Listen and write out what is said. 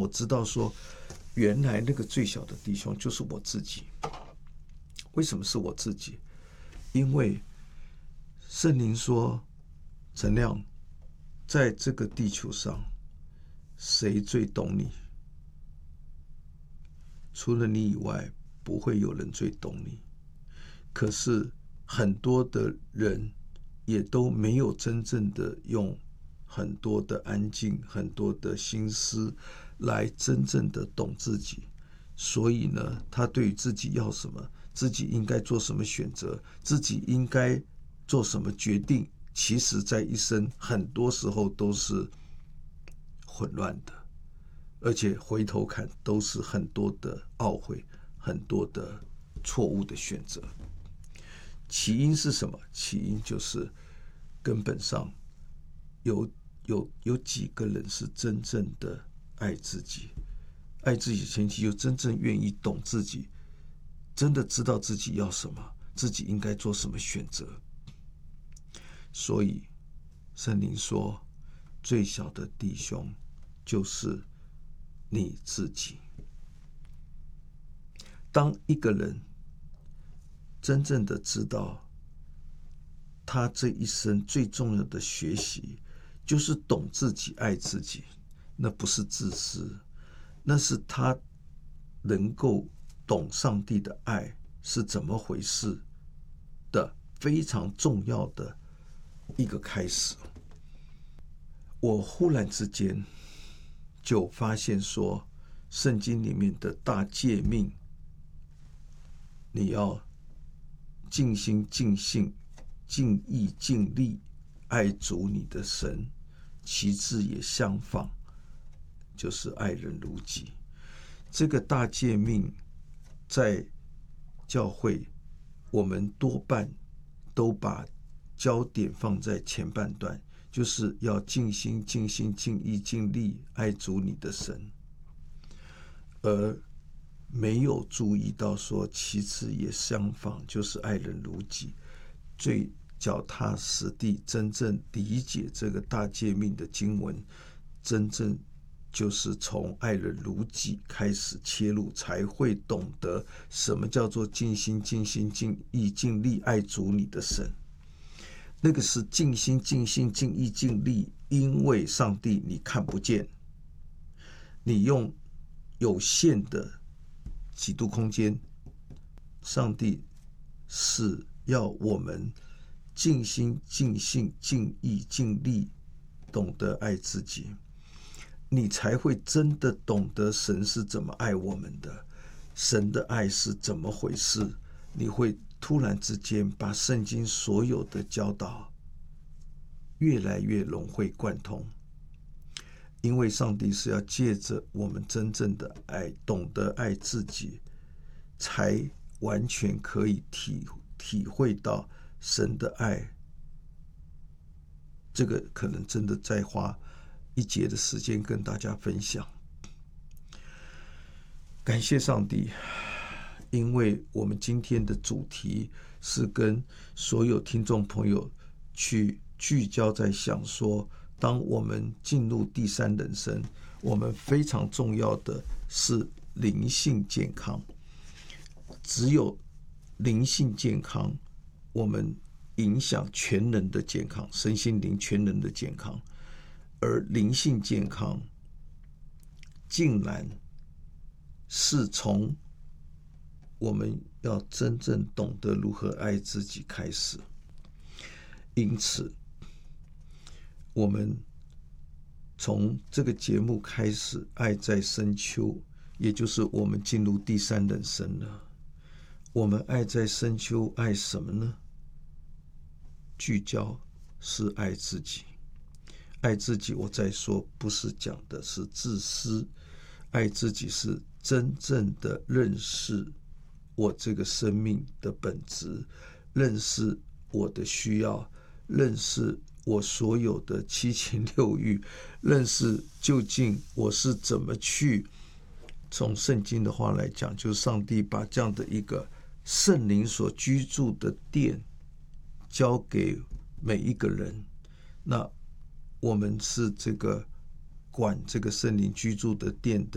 我知道说，原来那个最小的弟兄就是我自己。为什么是我自己？因为圣灵说，陈亮，在这个地球上，谁最懂你？除了你以外，不会有人最懂你。可是很多的人也都没有真正的用很多的安静、很多的心思来真正的懂自己。所以呢，他对于自己要什么，自己应该做什么选择，自己应该做什么决定，其实在一生很多时候都是混乱的，而且回头看都是很多的懊悔，很多的错误的选择。起因是什么？起因就是根本上有几个人是真正的爱自己，爱自己前提就真正愿意懂自己，真的知道自己要什么，自己应该做什么选择。所以圣灵说，最小的弟兄就是你自己。当一个人真正的知道他这一生最重要的学习就是懂自己、爱自己，那不是自私，那是他能够懂上帝的爱是怎么回事的非常重要的一个开始。我忽然之间就发现说，圣经里面的大诫命，你要尽心尽性尽意尽力爱主你的神，其次也相仿，就是爱人如己。这个大诫命在教会，我们多半都把焦点放在前半段，就是要尽心尽心尽意尽力爱主你的神，而没有注意到说其次也相仿，就是爱人如己。最脚踏实地真正理解这个大诫命的经文，真正就是从爱人如己开始切入，才会懂得什么叫做尽心尽心尽意尽力爱主你的神。那个是尽心尽心尽意尽力，因为上帝你看不见，你用有限的几度空间，上帝是要我们尽心尽性尽意尽力懂得爱自己，你才会真的懂得神是怎么爱我们的，神的爱是怎么回事。你会突然之间把圣经所有的教导越来越融会贯通，因为上帝是要借着我们真正的爱，懂得爱自己，才完全可以体会到神的爱。这个可能真的再花一节的时间跟大家分享。感谢上帝，因为我们今天的主题是跟所有听众朋友去聚焦在想说，当我们进入第三人生，我们非常重要的是灵性健康。只有灵性健康，我们影响全人的健康，身心灵全人的健康。而灵性健康竟然是从我们要真正懂得如何爱自己开始。因此我们从这个节目开始，爱在深秋，也就是我们进入第三人生了。我们爱在深秋，爱什么呢？聚焦是爱自己。爱自己，我再说，不是讲的是自私，爱自己是真正的认识我这个生命的本质，认识我的需要，认识我所有的七情六欲，认识究竟我是怎么去，从圣经的话来讲，就是上帝把这样的一个圣灵所居住的殿交给每一个人，那我们是这个管这个圣灵居住的殿的